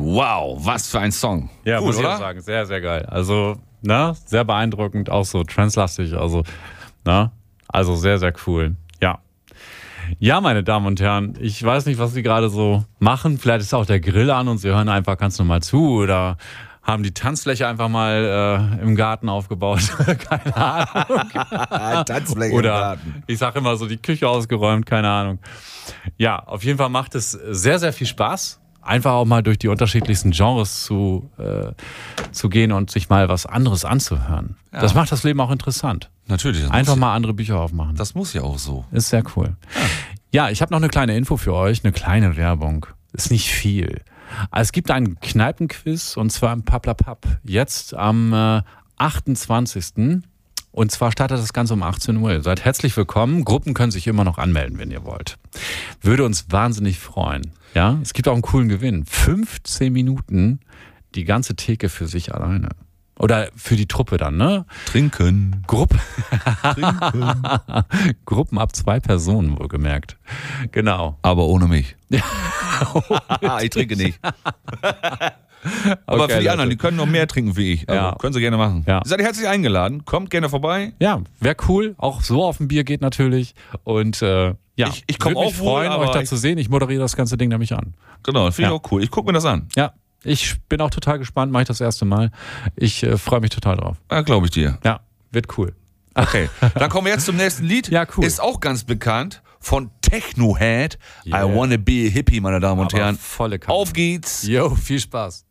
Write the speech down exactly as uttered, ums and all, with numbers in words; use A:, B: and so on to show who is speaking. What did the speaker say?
A: Wow, was für ein Song.
B: Ja,
A: Gut,
B: muss ich
A: oder?
B: auch sagen. Sehr, sehr geil. Also, ne, sehr beeindruckend, auch so translastig. Also, ne, also sehr, sehr cool. Ja. Ja, meine Damen und Herren, ich weiß nicht, was Sie gerade so machen. Vielleicht ist auch der Grill an und Sie hören einfach ganz normal zu oder haben die Tanzfläche einfach mal äh, im Garten aufgebaut. Keine Ahnung.
A: Tanzfläche
B: Oder
A: im Garten.
B: ich sage immer so, die Küche ausgeräumt, keine Ahnung. Ja, auf jeden Fall macht es sehr, sehr viel Spaß, einfach auch mal durch die unterschiedlichsten Genres zu, äh, zu gehen und sich mal was anderes anzuhören.
A: Ja.
B: Das macht das Leben auch interessant.
A: Natürlich. Das
B: Einfach
A: muss
B: mal andere Bücher aufmachen.
A: Ja, das muss ja auch so.
B: Ist sehr cool. Ja, ja, ich habe noch eine kleine Info für euch, eine kleine Werbung. Ist nicht viel. Es gibt einen Kneipenquiz und zwar im Paplapap. Jetzt am äh, achtundzwanzigsten Und zwar startet das Ganze um achtzehn Uhr. Ihr seid herzlich willkommen. Gruppen können sich immer noch anmelden, wenn ihr wollt. Würde uns wahnsinnig freuen. Ja, es gibt auch einen coolen Gewinn. fünfzehn Minuten die ganze Theke für sich alleine. Oder für die Truppe dann, ne?
A: Trinken.
B: Gruppe.
A: Trinken.
B: Gruppen ab zwei Personen, wohlgemerkt. Genau.
A: Aber ohne mich. Ich trinke nicht. Aber
B: Okay,
A: für die
B: Leute.
A: anderen, die können noch mehr trinken wie ich. Also
B: Ja.
A: können sie gerne machen.
B: Ja.
A: Ihr seid herzlich eingeladen. Kommt gerne vorbei.
B: Ja, wäre cool. Auch so auf ein Bier geht natürlich. Und äh, ja,
A: Ich- ich komm
B: würde mich
A: auch wohl,
B: freuen, euch
A: aber
B: da
A: ich-
B: zu sehen. Ich moderiere das ganze Ding nämlich an.
A: Genau, finde ich
B: Ja.
A: auch cool. Ich gucke mir das an.
B: Ja, ich bin auch total gespannt. Mache ich das erste Mal. Ich äh, freue mich total drauf.
A: Ja, glaube ich dir.
B: Ja, wird cool.
A: Okay, dann kommen wir jetzt zum nächsten Lied.
B: Ja, cool.
A: Ist auch ganz bekannt von Technohead.
B: Yeah.
A: I Wanna Be a Hippie, meine Damen und
B: Aber
A: Herren.
B: volle Kanne.
A: Auf geht's.
B: Jo, viel Spaß.